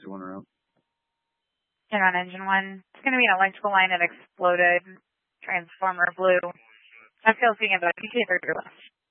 Taxi 1 route. Turn on engine 1. It's going to be an electrical line that exploded. Transformer blue. I feel speaking about you for your left.